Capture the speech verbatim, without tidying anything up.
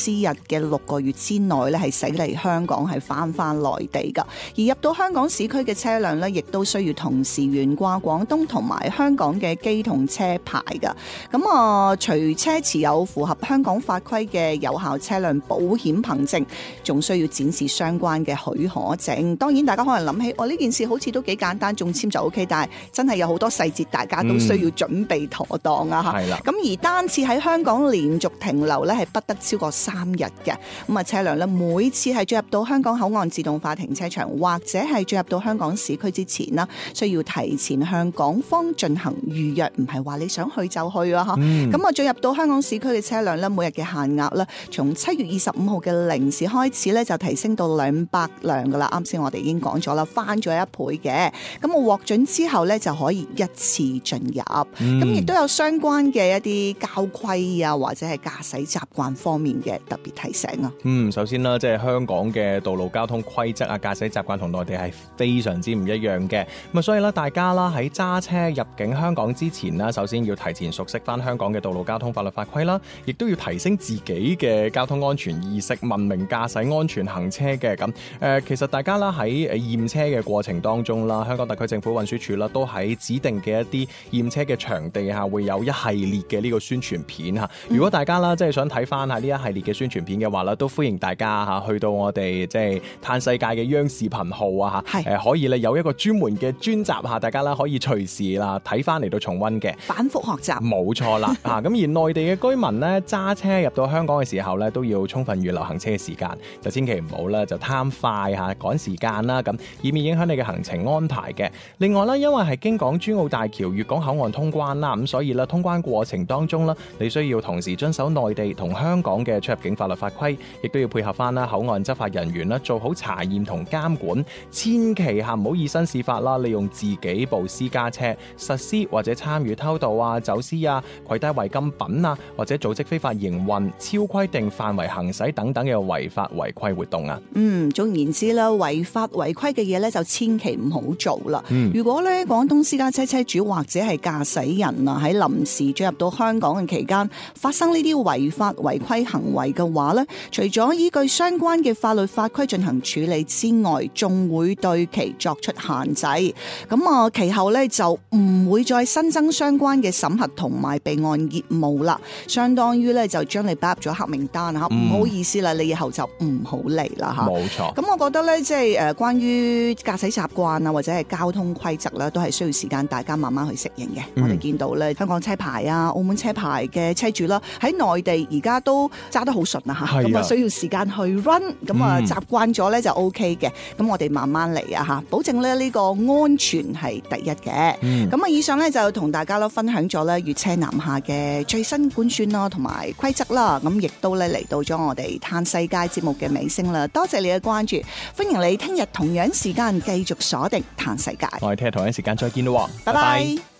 之日嘅六個月之內咧係駛離香港，係翻翻內地噶。而入到香港市區嘅車輛咧，亦都需要同時懸掛廣東同埋香港嘅機動車牌噶。咁啊，除車持有符合香港法規嘅有效車輛保險憑證，仲需要展示相關嘅許可證。當然，大家可能諗起，我、哦、呢件事好似都幾簡單，中簽就 O K， 但係真係有好多細節，大家都需要準備妥當啊！嚇、嗯，咁而單次喺香港連續停留咧，係不得超過三日嘅。咁啊，車輛咧每次係進入到香港口岸自動化停車場，或者係進入到香港市區之前啦，需要提前向港方進行預約，唔係話你想去就去啊！嚇、嗯，咁啊，進入到香港市區嘅車輛咧，每日嘅限額咧，從七月二十五號嘅零時開始咧，就提升到兩百輛噶啦。啱先我哋已經講咗啦，翻咗一倍嘅。咁我獲准之後咧，就可以一次進入。咁亦都有相關嘅一啲交規啊，或者係駕駛習慣方面嘅特別提醒啊。 嗯，首先啦，即係香港嘅道路交通規則啊，駕駛習慣同內地係非常之唔一樣嘅。咁啊，所以咧，大家啦喺揸車入境香港之前啦，首先要提前熟悉翻香港嘅道路交通法律法規啦，亦都要提升自己嘅交通安全意識，文明駕駛、安全行車嘅。咁誒，其實大家啦喺誒驗車嘅過程當中啦，香港特區政府運輸署啦都喺指定嘅一啲驗車嘅場地下會有一系列嘅呢個宣傳片嚇。如果大家啦即係想睇翻下呢一系列嘅宣傳片嘅話啦，都歡迎大家嚇去到我哋即係嘆世界嘅央視頻號啊嚇，誒可以咧有一個專門嘅專集嚇，大家啦可以隨時啦睇翻嚟到重溫嘅， 反覆學習。 冇錯啦嚇。咁而內地嘅居民咧揸車入到香港嘅時候咧，都要充分預留行車嘅時間，就千祈唔好啦就貪快嚇趕時間啦，咁以免影響你嘅行程安排嘅。另外咧，因為係經港珠澳大橋粵港口岸通關啦，咁所以咧通關過程當中咧，你需要同時遵守內地同香港嘅出入境法律法規，亦都要配合翻啦口岸執法人員啦，做好查驗同監管，千祈嚇唔好以身試法啦，利用自己部私家車實施或者參與偷渡啊、走私啊、攜帶違禁品啊，或者組織非法營運、超規定範圍行駛等等嘅違法違規活動啊。 嗯，總言之啦，違法違規嘅嘢咧就千祈唔好做啦。嗯、如果咧廣東私家車車主或者係駕駛人啊喺臨時進入到香港嘅期間發生呢啲違法違規行為嘅話咧，除咗依據相關嘅法律法規進行處理之外，仲會對其作出限制。咁啊，其後咧就唔會再新增相關嘅審核同埋備案業務啦，相當於咧就將你擺入咗黑名單吓，唔、嗯、好意思啦，你以後就唔好嚟啦吓。 冇錯。 咁我覺得咧，即係誒，關於駕駛習慣啊，或者係交通規則啦，都係需要時間大家慢慢去適應嘅。嗯、我哋見到咧，香港車牌啊、澳門車牌嘅車主啦，喺內地而家都揸得好順啊吓，咁啊需要時間去 run，咁啊習慣咗咧就 OK 嘅。咁我哋慢慢嚟啊吓，保證咧呢個安全係第一嘅。咁啊、嗯，以上咧就同大家咯分享咗咧粵車南下嘅最新官宣啦，同埋規則啦。咁亦都咧嚟到咗我哋嘆世界節目嘅尾聲啦。多謝你嘅關注，歡迎你聽日同樣時間繼續鎖定嘆世界。 我哋聽日同樣時間再見咯， 拜拜。